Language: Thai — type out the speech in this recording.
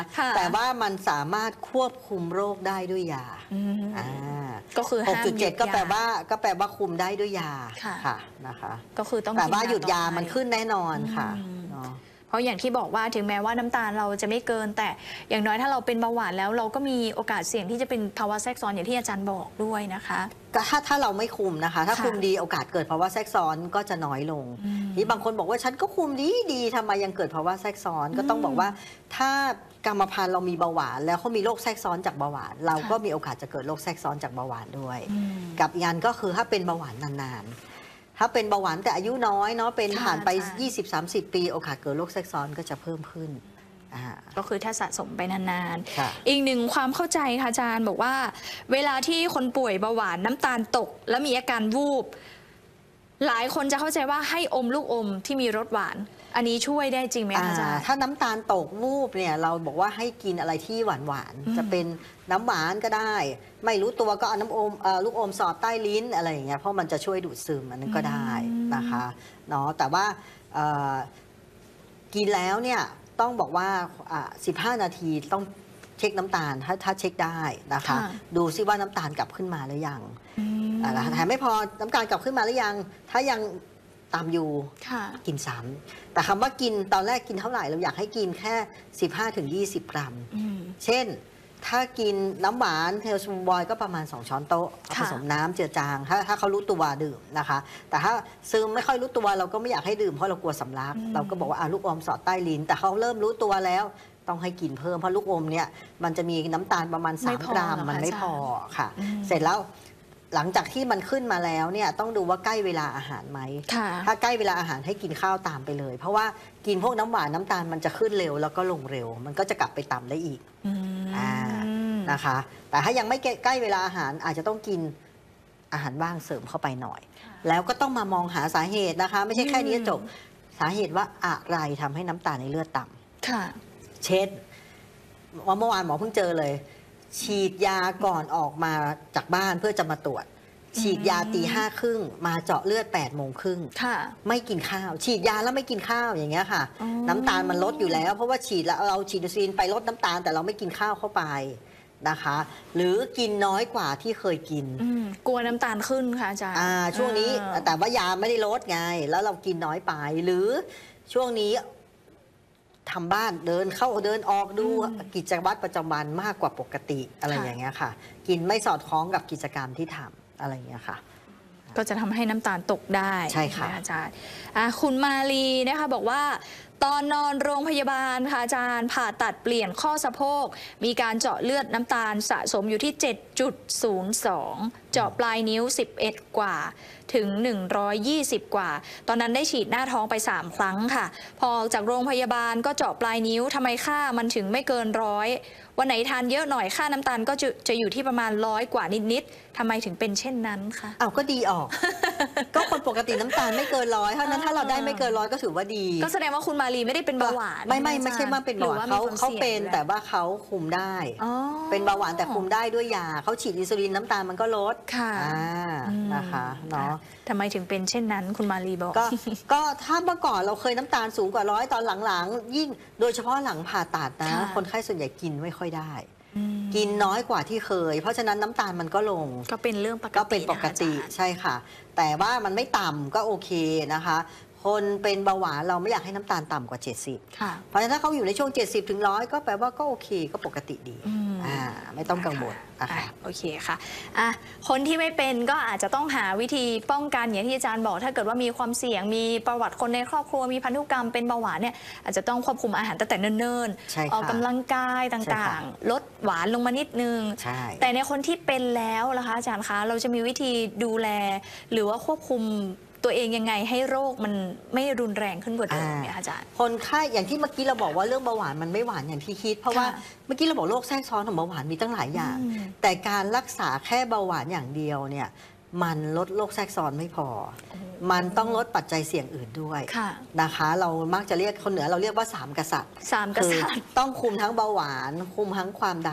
แต่ว่ามันสามารถควบคุมโรคได้ด้วยยาก็คือ 6.7 ก็แปลว่าคุมได้ด้วยยาค่ะนะคะก็คือต้องแต่ว่าหยุดยามันขึ้นแน่นอนค่ะเพราะอย่างที่บอกว่าถึงแม้ว่าน้ำตาลเราจะไม่เกินแต่อย่างน้อยถ้าเราเป็นเบาหวานแล้วเราก็มีโอกาสเสี่ยงที่จะเป็นภาวะแทรกซ้อนอย่างที่อาจารย์บอกด้วยนะคะก็ถ้าเราไม่คุมนะคะถ้าคุมดีโอกาสเกิดภาวะแทรกซ้อนก็จะน้อยลงที่บางคนบอกว่าฉันก็คุมดีทำไมยังเกิดภาวะแทรกซ้อนก็ต้องบอกว่าถ้ากรรมพันธุ์เรามีเบาหวานแล้วเขามีโรคแทรกซ้อนจากเบาหวานเราก็มีโอกาสจะเกิดโรคแทรกซ้อนจากเบาหวานด้วยกับอีกอันก็คือถ้าเป็นเบาหวานนานๆถ้าเป็นเบาหวานแต่อายุน้อยเนาะเป็นผ่านไป 20-30 ปีโอกาสเกิดโรคแทรกซ้อนก็จะเพิ่มขึ้นก็คือถ้าสะสมไปนานๆอีกหนึ่งความเข้าใจค่ะอาจารย์บอกว่าเวลาที่คนป่วยเบาหวานน้ำตาลตกแล้วมีอาการวูบหลายคนจะเข้าใจว่าให้อมลูกอมที่มีรสหวานอันนี้ช่วยได้จริงไหมคะอาจารย์ถ้าน้ำตาลตกวูบเนี่ยเราบอกว่าให้กินอะไรที่หวานจะเป็นน้ำหวานก็ได้ไม่รู้ตัวก็เอาน้ำอมลูกอมสอดใต้ลิ้นอะไรอย่างเงี้ยเพราะมันจะช่วยดูดซึมอันนั้นก็ได้นะคะเนาะแต่ว่ากินแล้วเนี่ยต้องบอกว่า15 นาทีต้องเช็คน้ำตาลถ้าเช็คได้นะคะดูซิว่าน้ำตาลกลับขึ้นมาหรือยังแต่ไม่พอน้ำตาลกลับขึ้นมาหรือยังถ้ายังตามอยู่กินซ้ำแต่คำว่ากินตอนแรกกินเท่าไหร่เราอยากให้กินแค่15-20 กรัมเช่นถ้ากินน้ำหวานเฮลซูบอยก็ประมาณ2 ช้อนโต๊ะผสมน้ำเจือจางถ้าเขารู้ตัวดื่มนะคะแต่ถ้าซึมไม่ค่อยรู้ตัวเราก็ไม่อยากให้ดื่มเพราะเรากลัวสำลักเราก็บอกว่าลูกอมสอดใต้ลิ้นแต่เขาเริ่มรู้ตัวแล้วต้องให้กินเพิ่มเพราะลูกอมเนี่ยมันจะมีน้ำตาลประมาณ3 กรัมมันไม่พอค่ะเสร็จแล้วหลังจากที่มันขึ้นมาแล้วเนี่ยต้องดูว่าใกล้เวลาอาหารไหมถ้าใกล้เวลาอาหารให้กินข้าวตามไปเลยเพราะว่ากินพวกน้ำหวานน้ำตาลมันจะขึ้นเร็วแล้วก็ลงเร็วมันก็จะกลับไปต่ำได้อีกนะคะแต่ถ้ายังไม่ใกล้เวลาอาหารอาจจะต้องกินอาหารว่างเสริมเข้าไปหน่อยแล้วก็ต้องมามองหาสาเหตุนะคะไม่ใช่แค่นี้จบสาเหตุว่าอะไรทำให้น้ำตาลในเลือดต่ำเช่นเมื่อวานหมอเพิ่งเจอเลยฉีดยาก่อนออกมาจากบ้านเพื่อจะมาตรวจฉีดยา5:30มาเจาะเลือด8:30ไม่กินข้าวฉีดยาแล้วไม่กินข้าวอย่างเงี้ยค่ะน้ำตาลมันลดอยู่แล้วเพราะว่าฉีดแล้วเราฉีดอินซูลินไปลดน้ำตาลแต่เราไม่กินข้าวเข้าไปนะคะหรือกินน้อยกว่าที่เคยกินกลัวน้ำตาลขึ้นค่ะอาจารย์ช่วงนี้แต่ว่ายาไม่ได้ลดไงแล้วเรากินน้อยไปหรือช่วงนี้ทำบ้านเดินเข้าเดินออกดูกิจวัตรประจำวันมากกว่าปกติอะไรอย่างเงี้ยค่ะกินไม่สอดคล้องกับกิจกรรมที่ทำอะไรอย่างเงี้ยค่ะก็จะทำให้น้ำตาลตกได้ใช่ค่ะอาจารย์คุณมาลีนะคะบอกว่าตอนนอนโรงพยาบาลค่ะอาจารย์ผ่าตัดเปลี่ยนข้อสะโพกมีการเจาะเลือดน้ำตาลสะสมอยู่ที่ 7.02 เจาะปลายนิ้ว11 กว่าถึง120 กว่าตอนนั้นได้ฉีดหน้าท้องไป3 ครั้งค่ะพอออกจากโรงพยาบาลก็เจาะปลายนิ้วทำไมค่ามันถึงไม่เกิน100วันไหนทานเยอะหน่อยค่าน้ำตาลก็จะอยู่ที่ประมาณ100 กว่านิดๆทำไมถึงเป็นเช่นนั้นคะก็ดีออก ก็คนปกติน้ำตาลไม่เกิน100เท่านั้นถ้าเราได้ไม่เกิน100ก็ถือว่าดีก็แสดงว่าคุณมาลีไม่ได้เป็นเบาหวานไม่ใช่ว่าเป็นเบาหวานเขาเป็นแต่ว่าเขาคุมได้เป็นเบาหวานแต่คุมได้ด้วยยาเขาฉีดอินซูลินน้ำตาลมันก็ลดนะคะเนาะทำไมถึงเป็นเช่นนั้นคุณมาลีบอกก็ถ้าเมื่อก่อนเราเคยน้ำตาลสูงกว่า100ตอนหลังๆยิ่งโดยเฉพาะหลังผ่าตัดนะคนไข้ส่วนใหญ่กินไม่ค่อยได้กินน้อยกว่าที่เคยเพราะฉะนั้นน้ำตาลมันก็ลงก็เป็นเรื่องปกติใช่ค่ะแต่ว่ามันไม่ต่ำก็โอเคนะคะคนเป็นเบาหวานเราไม่อยากให้น้ำตาลต่ำกว่า70เพราะฉะนั้นถ้าเขาอยู่ในช่วง70 ถึง 100ก็แปลว่าก็โอเคก็ปกติดีไม่ต้องกังวลโอเคค่ะคนที่ไม่เป็นก็อาจจะต้องหาวิธีป้องกันอย่างที่อาจารย์บอกถ้าเกิดว่ามีความเสี่ยงมีประวัติคนในครอบครัวมีพันธุกรรมเป็นเบาหวานเนี่ยอาจจะต้องควบคุมอาหารตั้งแต่เนิ่นๆออกกำลังกายต่างๆลดหวานลงมานิดนึงแต่ในคนที่เป็นแล้วนะคะอาจารย์คะเราจะมีวิธีดูแลหรือว่าควบคุมตัวเองยังไงให้โรคมันไม่รุนแรงขึ้นกว่าเดิมเนี่ยอาจารย์คนไข้อย่างที่เมื่อกี้เราบอกว่าเรื่องเบาหวานมันไม่หวานอย่างที่คิดเพราะว่าเมื่อกี้เราบอกโรคแทรกซ้อนของเบาหวานมีตั้งหลายอย่างแต่การรักษาแค่เบาหวานอย่างเดียวเนี่ยมันลดโรคแทรกซ้อนไม่พอมันต้องลดปัจจัยเสี่ยงอื่นด้วยนะคะเรามักจะเรียกคนเหนือเราเรียกว่า3 กษัตริย์คือต้องคุมทั้งเบาหวานคุมทั้งความดัน